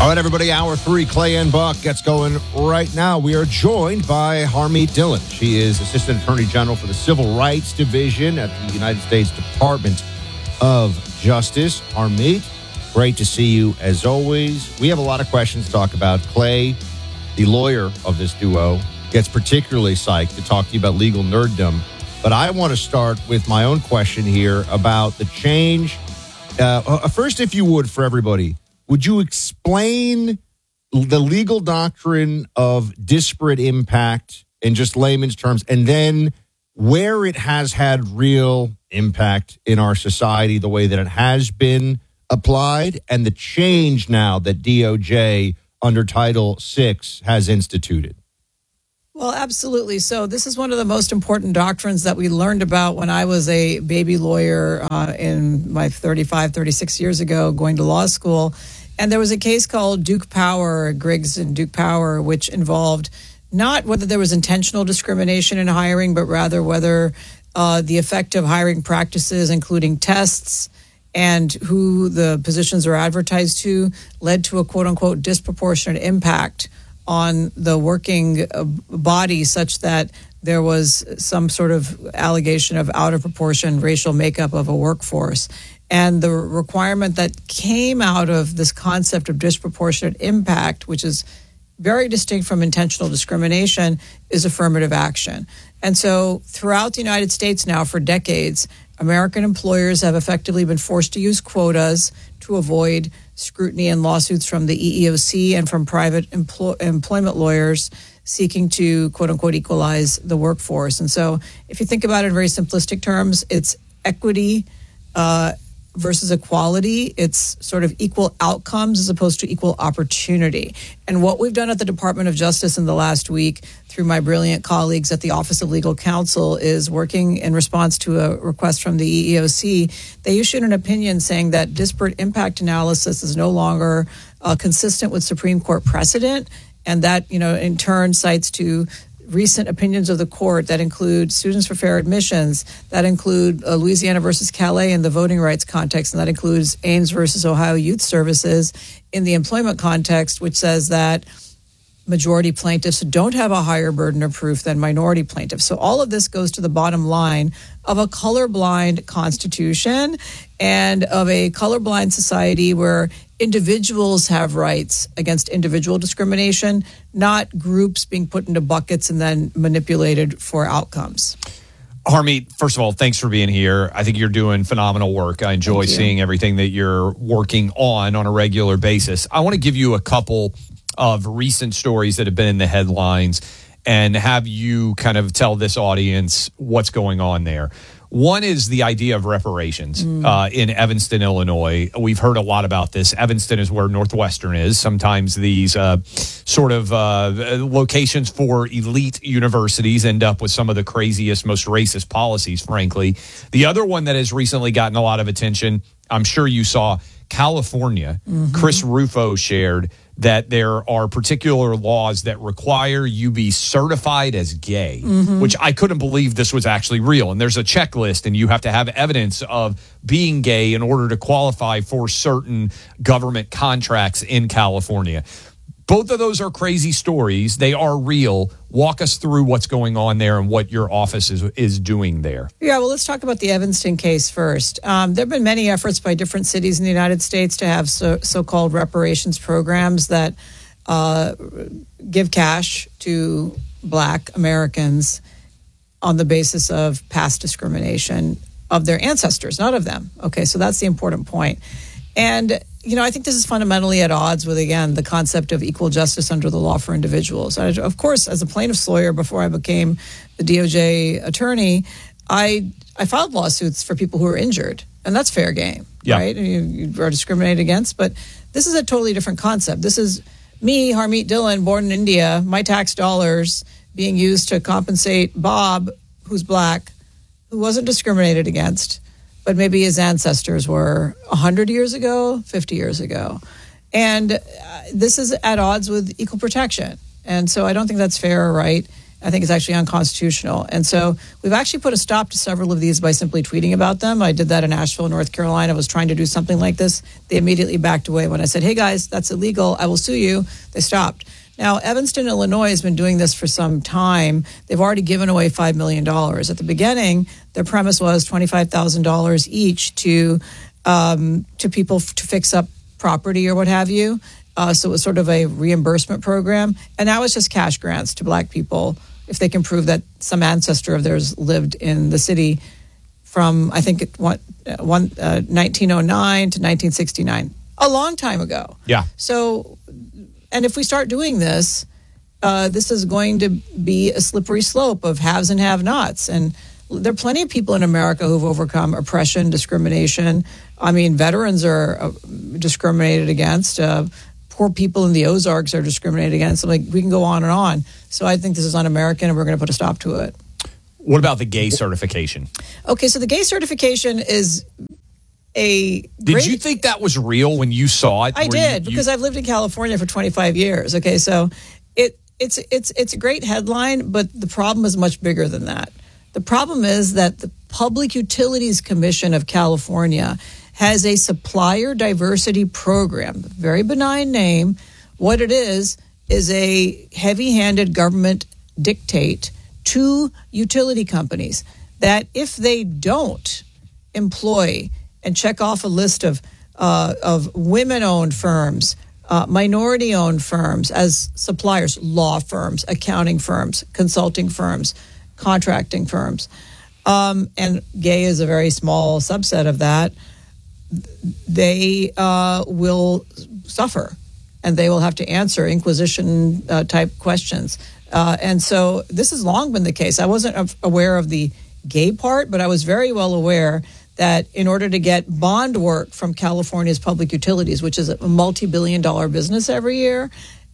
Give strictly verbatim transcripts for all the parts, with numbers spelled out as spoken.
All right, everybody, hour three, Clay and Buck gets going right now. We are joined by Harmeet Dillon. She is Assistant Attorney General for the Civil Rights Division at the United States Department of Justice. Harmeet, great to see you as always. We have a lot of questions to talk about. Clay, the lawyer of this duo, gets particularly psyched to talk to you about legal nerddom. But I want to start with my own question here about the change. Uh, first, if you would, for everybody, would you explain the legal doctrine of disparate impact in just layman's terms, and then where it has had real impact in our society, the way that it has been applied, and the change now that D O J under Title six has instituted? Well, absolutely. So this is one of the most important doctrines that we learned about when I was a baby lawyer uh, in my thirty-five, thirty-six years ago, going to law school. And there was a case called Duke Power, Griggs and Duke Power, which involved not whether there was intentional discrimination in hiring, but rather whether uh, the effect of hiring practices, including tests and who the positions are advertised to, led to a quote-unquote disproportionate impact on the working body, such that there was some sort of allegation of out of proportion racial makeup of a workforce. And the requirement that came out of this concept of disproportionate impact, which is very distinct from intentional discrimination, is affirmative action. And so throughout the United States now for decades, American employers have effectively been forced to use quotas to avoid scrutiny and lawsuits from the E E O C and from private empl- employment lawyers seeking to, quote unquote, equalize the workforce. And so if you think about it in very simplistic terms, it's equity uh, versus equality. It's sort of equal outcomes as opposed to equal opportunity. And what we've done at the Department of Justice in the last week through my brilliant colleagues at the Office of Legal Counsel is working in response to a request from the E E O C. They issued an opinion saying that disparate impact analysis is no longer uh, consistent with Supreme Court precedent, and that, you know, in turn cites to recent opinions of the court that include Students for Fair Admissions, that include uh, Louisiana versus Calais in the voting rights context, and that includes Ames versus Ohio Youth Services in the employment context, which says that majority plaintiffs don't have a higher burden of proof than minority plaintiffs. So all of this goes to the bottom line of a colorblind constitution and of a colorblind society where individuals have rights against individual discrimination, not groups being put into buckets and then manipulated for outcomes. Harmeet, first of all, thanks for being here. I think you're doing phenomenal work. I enjoy seeing everything that you're working on on a regular basis. I want to give you a couple of recent stories that have been in the headlines and have you kind of tell this audience what's going on there. One is the idea of reparations mm. uh, in Evanston, Illinois. We've heard a lot about this. Evanston is where Northwestern is. Sometimes these uh, sort of uh, locations for elite universities end up with some of the craziest, most racist policies, frankly. The other one that has recently gotten a lot of attention, I'm sure you saw, California. Mm-hmm. Chris Rufo shared that there are particular laws that require you be certified as gay, mm-hmm. which I couldn't believe this was actually real. And there's a checklist, and you have to have evidence of being gay in order to qualify for certain government contracts in California. Both of those are crazy stories. They are real. Walk us through what's going on there and what your office is is doing there. Yeah, well, let's talk about the Evanston case first. Um, there have been many efforts by different cities in the United States to have so, so-called reparations programs that uh, give cash to Black Americans on the basis of past discrimination of their ancestors, not of them. Okay, so that's the important point. And you know, I think this is fundamentally at odds with, again, the concept of equal justice under the law for individuals. I, of course, as a plaintiff's lawyer before I became the D O J attorney, I I filed lawsuits for people who are injured, and that's fair game, yeah. right? And you, you are discriminated against, but this is a totally different concept. This is me, Harmeet Dillon, born in India, my tax dollars being used to compensate Bob, who's Black, who wasn't discriminated against, but maybe his ancestors were one hundred years ago, fifty years ago. And uh, this is at odds with equal protection. And so I don't think that's fair or right. I think it's actually unconstitutional. And so we've actually put a stop to several of these by simply tweeting about them. I did that in Asheville, North Carolina. I was trying to do something like this. They immediately backed away. When I said, hey, guys, that's illegal, I will sue you, they stopped. Now, Evanston, Illinois has been doing this for some time. They've already given away five million dollars. At the beginning, their premise was twenty-five thousand dollars each to um, to people f- to fix up property or what have you. Uh, so it was sort of a reimbursement program. And now it's just cash grants to Black people if they can prove that some ancestor of theirs lived in the city from, I think, it, one, uh, one, uh, nineteen oh nine to nineteen sixty-nine. A long time ago. Yeah. So... And if we start doing this, uh, this is going to be a slippery slope of haves and have-nots. And there are plenty of people in America who've overcome oppression, discrimination. I mean, veterans are uh, discriminated against. Uh, poor people in the Ozarks are discriminated against. Like, we can go on and on. So I think this is un-American, and we're going to put a stop to it. What about the gay certification? Okay, so the gay certification is... A did great, you think that was real when you saw it? I did you, because you, I've lived in California for twenty-five years. Okay, so it it's it's it's a great headline, but the problem is much bigger than that. The problem is that the Public Utilities Commission of California has a supplier diversity program, very benign name. What it is is a heavy-handed government dictate to utility companies that if they don't employ and check off a list of uh, of women-owned firms, uh, minority-owned firms as suppliers, law firms, accounting firms, consulting firms, contracting firms, um, and gay is a very small subset of that. They uh, will suffer, and they will have to answer Inquisition-type uh, questions. Uh, and so this has long been the case. I wasn't aware of the gay part, but I was very well aware that in order to get bond work from California's public utilities, which is a multi-billion dollar business every year,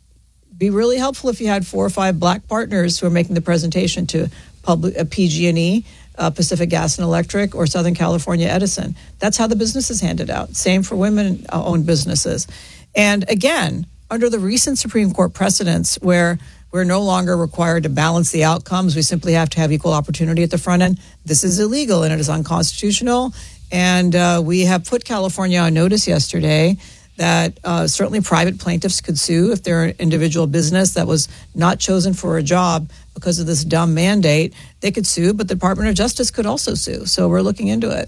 be really helpful if you had four or five Black partners who are making the presentation to public uh, P G and E, uh, Pacific Gas and Electric, or Southern California Edison. That's how the business is handed out. Same for women-owned businesses. And again, under the recent Supreme Court precedents where we're no longer required to balance the outcomes. We simply have to have equal opportunity at the front end. This is illegal and it is unconstitutional. And uh, we have put California on notice yesterday that uh, certainly private plaintiffs could sue if they're an individual business that was not chosen for a job because of this dumb mandate. They could sue, but the Department of Justice could also sue. So we're looking into it.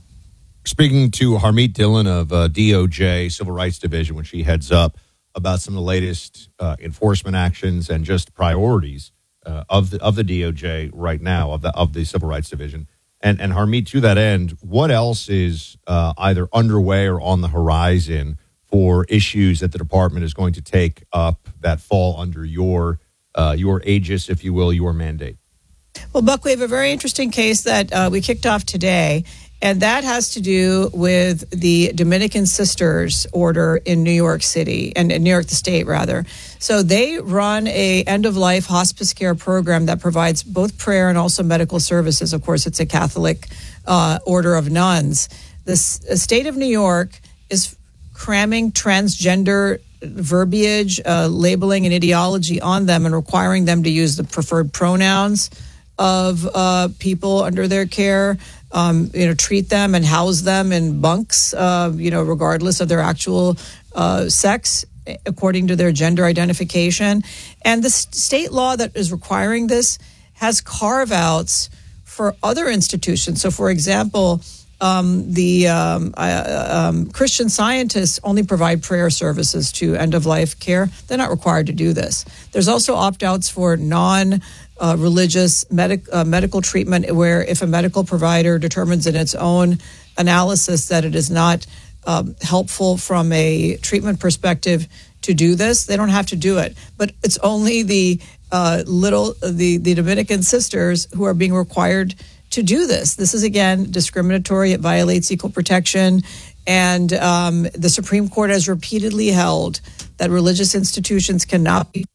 Speaking to Harmeet Dillon of uh, D O J, Civil Rights Division, when she heads up, about some of the latest uh, enforcement actions and just priorities uh, of the of the D O J right now, of the of the Civil Rights Division. And and Harmeet, to that end, what else is uh, either underway or on the horizon for issues that the department is going to take up that fall under your uh, your aegis, if you will, your mandate? Well, Buck, we have a very interesting case that uh, we kicked off today. And that has to do with the Dominican Sisters order in New York City, and in New York the state, rather. So they run a end-of-life hospice care program that provides both prayer and also medical services. Of course, it's a Catholic uh, order of nuns. The s- state of New York is cramming transgender verbiage, uh, labeling, and ideology on them and requiring them to use the preferred pronouns of uh, people under their care. Um, you know, treat them and house them in bunks, uh, you know, regardless of their actual uh, sex, according to their gender identification. And the state law that is requiring this has carve-outs for other institutions. So, for example, um, the um, uh, um, Christian Scientists only provide prayer services to end-of-life care. They're not required to do this. There's also opt-outs for non- Uh, religious medic, uh, medical treatment, where if a medical provider determines in its own analysis that it is not um, helpful from a treatment perspective to do this, they don't have to do it. But it's only the uh, little the the Dominican Sisters who are being required to do this. This is, again, discriminatory. It violates equal protection. And um, the Supreme Court has repeatedly held that religious institutions cannot be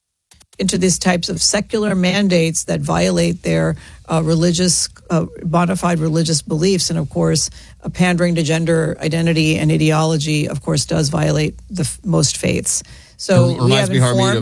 into these types of secular mandates that violate their uh, religious, uh, bona fide religious beliefs. And of course, uh, pandering to gender identity and ideology, of course, does violate the f- most faiths. So it we have me, informed of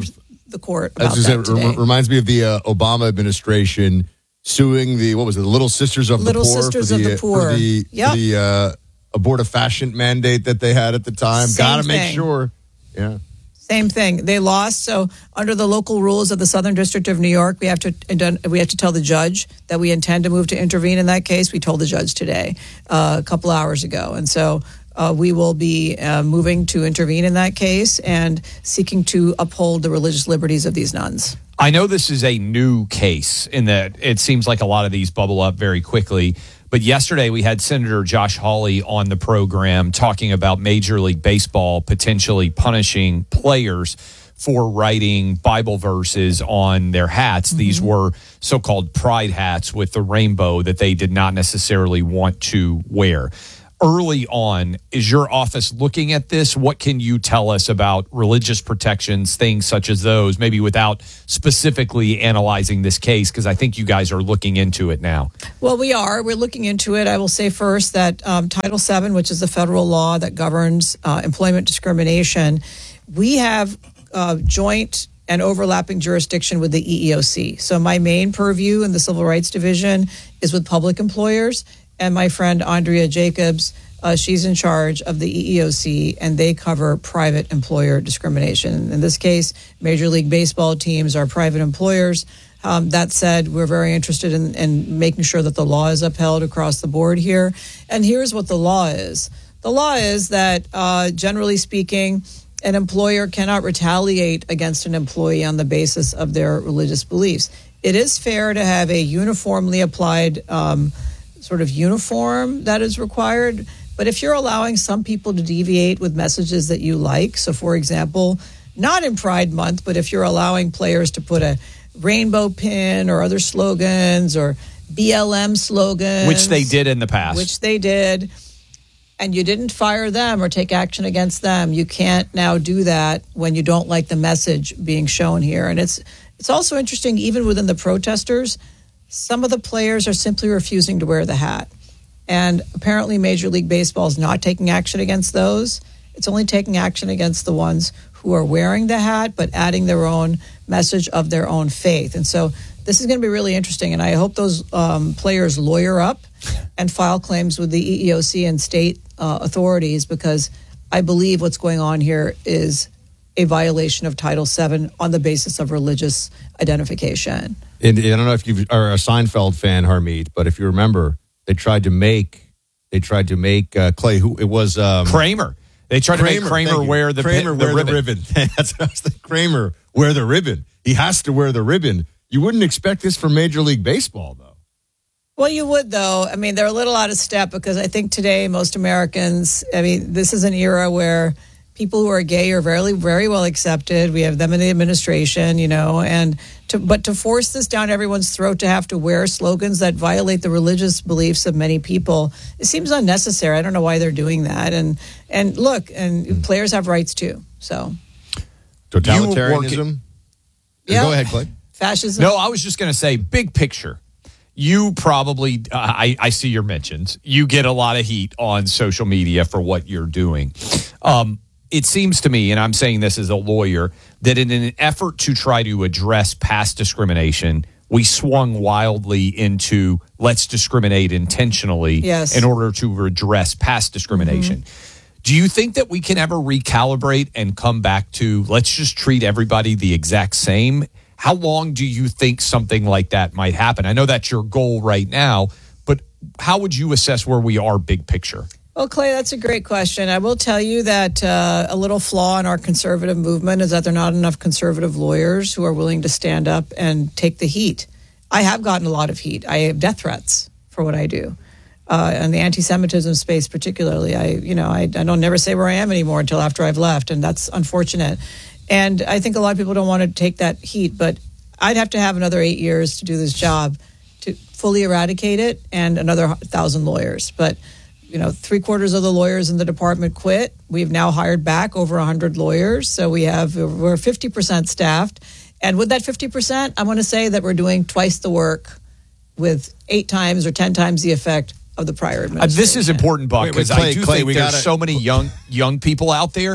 the court about As that it today. rem- reminds me of the uh, Obama administration suing the, what was it, the Little Sisters of Little the Poor Sisters for the, of the Poor. for the, Yep. for the uh, abortifacient mandate that they had at the time. Same Got to make thing. sure. Yeah. Same thing. They lost. So under the local rules of the Southern District of New York, we have to we have to tell the judge that we intend to move to intervene in that case. We told the judge today, uh, a couple hours ago, and so uh, we will be uh, moving to intervene in that case and seeking to uphold the religious liberties of these nuns. I know this is a new case in that it seems like a lot of these bubble up very quickly. But yesterday we had Senator Josh Hawley on the program talking about Major League Baseball potentially punishing players for writing Bible verses on their hats. Mm-hmm. These were so-called pride hats with the rainbow that they did not necessarily want to wear. Early on, is your office looking at this? What can you tell us about religious protections, things such as those, maybe without specifically analyzing this case? Because I think you guys are looking into it now. Well, we are. We're looking into it. I will say first that um, Title seven, which is the federal law that governs uh, employment discrimination, we have uh, joint and overlapping jurisdiction with the E E O C. So my main purview in the Civil Rights Division is with public employers. And my friend Andrea Jacobs, uh, she's in charge of the E E O C, and they cover private employer discrimination. In this case, Major League Baseball teams are private employers. Um, that said, we're very interested in, in making sure that the law is upheld across the board here. And here's what the law is. The law is that, uh, generally speaking, an employer cannot retaliate against an employee on the basis of their religious beliefs. It is fair to have a uniformly applied um sort of uniform that is required. But if you're allowing some people to deviate with messages that you like, so for example, not in Pride Month, but if you're allowing players to put a rainbow pin or other slogans or B L M slogans. Which they did in the past. Which they did. And you didn't fire them or take action against them. You can't now do that when you don't like the message being shown here. And it's it's also interesting, even within the protesters, some of the players are simply refusing to wear the hat. And apparently Major League Baseball is not taking action against those. It's only taking action against the ones who are wearing the hat, but adding their own message of their own faith. And so this is going to be really interesting. And I hope those um, players lawyer up and file claims with the E E O C and state uh, authorities, because I believe what's going on here is a violation of Title seven on the basis of religious identification. And I don't know if you are a Seinfeld fan, Harmeet, but if you remember, they tried to make they tried to make uh, Clay. Who it was? Um, Kramer. They tried Kramer, to make Kramer thank you. wear the Kramer pin, the wear ribbon. the ribbon. That's what I was thinking. Kramer wear the ribbon. He has to wear the ribbon. You wouldn't expect this from Major League Baseball, though. Well, you would, though. I mean, they're a little out of step because I think today most Americans, I mean, this is an era where people who are gay are very, very well accepted. We have them in the administration, you know, and to, but to force this down everyone's throat to have to wear slogans that violate the religious beliefs of many people, it seems unnecessary. I don't know why they're doing that. And and look, and mm. players have rights too. So totalitarianism. Yeah. Go ahead, Clay. Fascism. No, I was just going to say, big picture. You probably, uh, I, I see your mentions. You get a lot of heat on social media for what you're doing. Um, it seems to me, and I'm saying this as a lawyer, that in an effort to try to address past discrimination, we swung wildly into let's discriminate intentionally yes. in order to redress past discrimination. Mm-hmm. Do you think that we can ever recalibrate and come back to let's just treat everybody the exact same? How long do you think something like that might happen? I know that's your goal right now, but how would you assess where we are big picture? Well, Clay, that's a great question. I will tell you that uh, a little flaw in our conservative movement is that there are not enough conservative lawyers who are willing to stand up and take the heat. I have gotten a lot of heat. I have death threats for what I do. Uh, in the anti-Semitism space particularly, I, you know, I, I don't never say where I am anymore until after I've left, and that's unfortunate. And I think a lot of people don't want to take that heat, but I'd have to have another eight years to do this job to fully eradicate it, and another thousand lawyers. But, you know, three quarters of the lawyers in the department quit. We've now hired back over one hundred lawyers. So we have, we're fifty percent staffed. And with that fifty percent, I'm going to say that we're doing twice the work with eight times or ten times the effect of the prior administration. Uh, this is important, Buck, because I do Clay, think we there's gotta, so many young young people out there.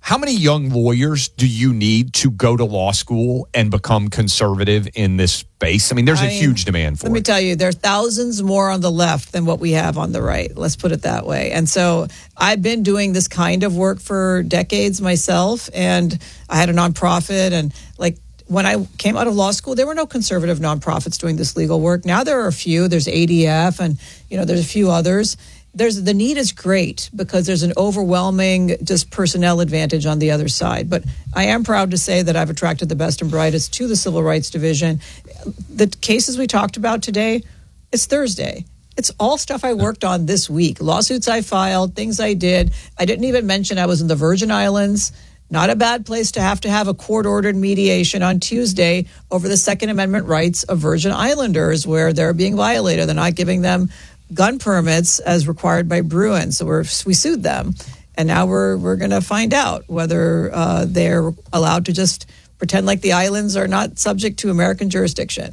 how many young lawyers do you need to go to law school and become conservative in this space? I mean, there's I a mean, huge demand for let it. Let me tell you, there are thousands more on the left than what we have on the right. Let's put it that way. And so I've been doing this kind of work for decades myself, and I had a nonprofit, and like when I came out of law school, there were no conservative nonprofits doing this legal work. Now there are a few. There's A D F, and you know, there's a few others. There's the need is great because there's an overwhelming just personnel advantage on the other side. But I am proud to say that I've attracted the best and brightest to the Civil Rights Division. The cases we talked about today, it's Thursday. It's all stuff I worked on this week. Lawsuits I filed, things I did. I didn't even mention I was in the Virgin Islands. Not a bad place to have to have a court-ordered mediation on Tuesday over the Second Amendment rights of Virgin Islanders, where they're being violated. They're not giving them gun permits as required by Bruin. So we're, we sued them. And now we're we're going to find out whether uh, they're allowed to just pretend like the islands are not subject to American jurisdiction.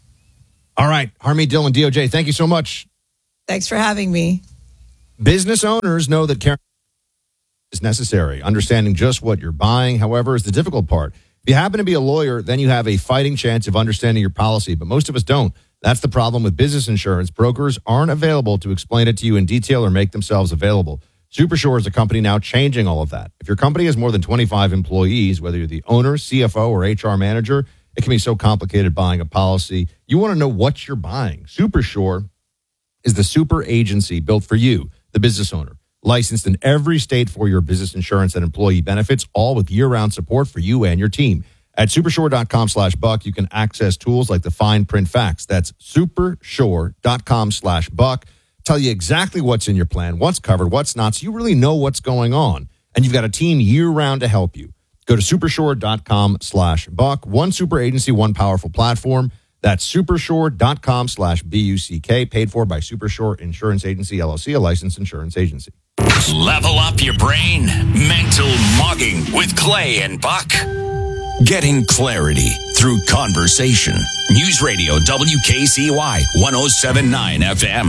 All right. Harmeet Dillon, D O J, thank you so much. Thanks for having me. Business owners know that caring is necessary. Understanding just what you're buying, however, is the difficult part. If you happen to be a lawyer, then you have a fighting chance of understanding your policy, but most of us don't. That's the problem with business insurance. Brokers aren't available to explain it to you in detail or make themselves available. Supersure is a company now changing all of that. If your company has more than twenty-five employees, whether you're the owner, C F O, or H R manager, it can be so complicated buying a policy. You want to know what you're buying. Supersure is the super agency built for you, the business owner. Licensed in every state for your business insurance and employee benefits, all with year-round support for you and your team. At supershore.com slash buck, you can access tools like the fine print facts. That's supershore.com slash buck. Tell you exactly what's in your plan, what's covered, what's not, so you really know what's going on. And you've got a team year-round to help you. Go to supershore.com slash buck. One super agency, one powerful platform. That's supershore.com slash B U C K, paid for by Supershore Insurance Agency, L L C, a licensed insurance agency. Level up your brain. Mental Mogging with Clay and Buck. Getting clarity through conversation. News Radio W K C Y one oh seven point nine F M.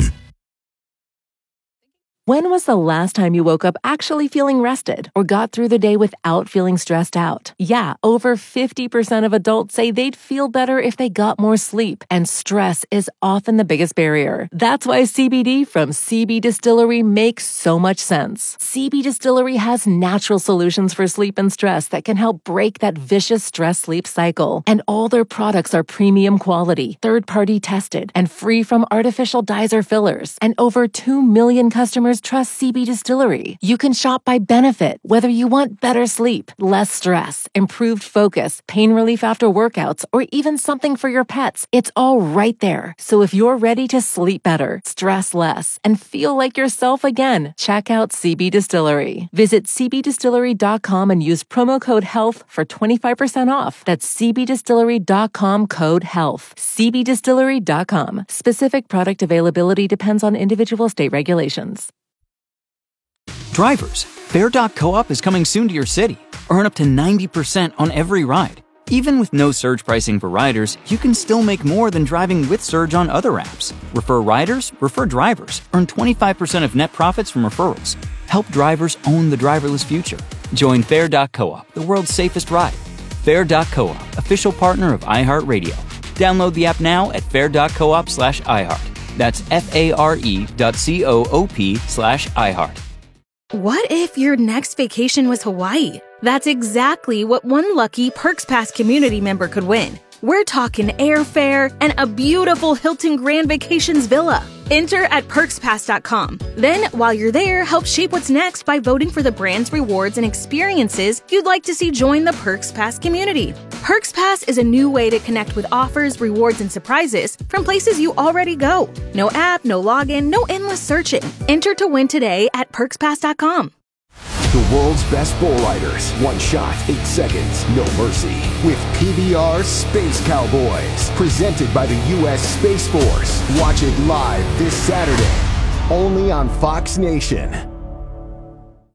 When was the last time you woke up actually feeling rested or got through the day without feeling stressed out? Yeah, over fifty percent of adults say they'd feel better if they got more sleep, and stress is often the biggest barrier. That's why C B D from C B Distillery makes so much sense. C B Distillery has natural solutions for sleep and stress that can help break that vicious stress-sleep cycle. And all their products are premium quality, third-party tested, and free from artificial dyes or fillers. And over two million customers trust C B Distillery. You can shop by benefit, whether you want better sleep, less stress, improved focus, pain relief after workouts, or even something for your pets. It's all right there. So if you're ready to sleep better, stress less, and feel like yourself again, check out C B Distillery. Visit c b distillery dot com and use promo code HEALTH for twenty-five percent off. That's c b distillery dot com code HEALTH. c b distillery dot com. Specific product availability depends on individual state regulations. Drivers, Fare dot coop is coming soon to your city. Earn up to ninety percent on every ride. Even with no surge pricing for riders, you can still make more than driving with Surge on other apps. Refer riders, refer drivers. Earn twenty-five percent of net profits from referrals. Help drivers own the driverless future. Join Fare dot coop, the world's safest ride. Fare dot coop, official partner of iHeartRadio. Download the app now at fare dot coop slash iHeart. That's F-A-R-E dot C-O-O-P slash iHeart. What if your next vacation was Hawaii? That's exactly what one lucky Perks Pass community member could win. We're talking airfare and a beautiful Hilton Grand Vacations villa. Enter at perks pass dot com. Then, while you're there, help shape what's next by voting for the brand's rewards and experiences you'd like to see join the Perks Pass community. Perks Pass is a new way to connect with offers, rewards, and surprises from places you already go. No app, no login, no endless searching. Enter to win today at perks pass dot com. The world's best bull riders. One shot, eight seconds, no mercy. With P B R Space Cowboys. Presented by the U S Space Force. Watch it live this Saturday. Only on Fox Nation.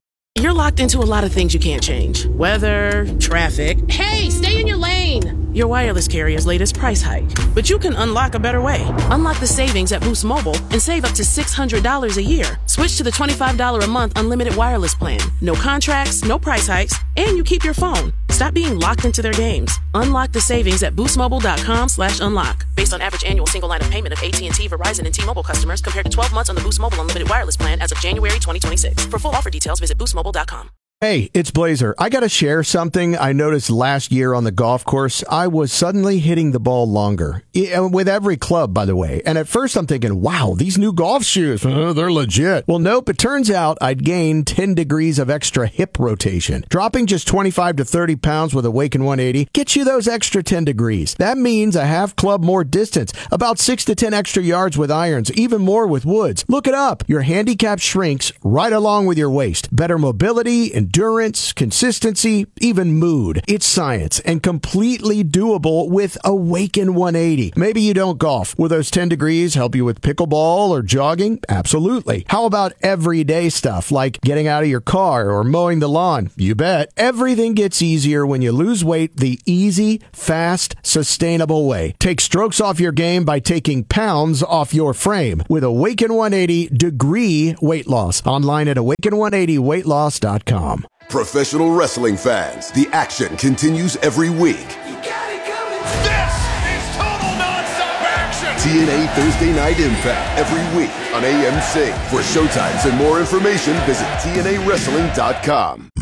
You're locked into a lot of things you can't change. Weather, traffic. Hey, stay in your lane! Your wireless carrier's latest price hike. But you can unlock a better way. Unlock the savings at Boost Mobile and save up to six hundred dollars a year. Switch to the twenty-five dollars a month unlimited wireless plan. No contracts, no price hikes, and you keep your phone. Stop being locked into their games. Unlock the savings at boostmobile.com slash unlock. Based on average annual single line of payment of A T and T, Verizon, and T-Mobile customers compared to twelve months on the Boost Mobile unlimited wireless plan as of January twenty twenty-six. For full offer details, visit boost mobile dot com. Hey, it's Blazer. I got to share something I noticed last year on the golf course. I was suddenly hitting the ball longer. With every club, by the way. And at first I'm thinking, wow, these new golf shoes, uh, they're legit. Well, nope. It turns out I'd gained ten degrees of extra hip rotation. Dropping just twenty-five to thirty pounds with Awaken one eighty gets you those extra ten degrees. That means a half club more distance, about six to ten extra yards with irons, even more with woods. Look it up. Your handicap shrinks right along with your waist. Better mobility and endurance, consistency, even mood. It's science and completely doable with Awaken one eighty. Maybe you don't golf. Will those ten degrees help you with pickleball or jogging? Absolutely. How about everyday stuff like getting out of your car or mowing the lawn? You bet. Everything gets easier when you lose weight the easy, fast, sustainable way. Take strokes off your game by taking pounds off your frame with Awaken one eighty Degree Weight Loss. Online at awaken one eighty weight loss dot com. Professional wrestling fans, the action continues every week. You got it coming. This is total nonstop action. T N A Thursday Night Impact every week on A M C. For showtimes and more information, visit T N A wrestling dot com.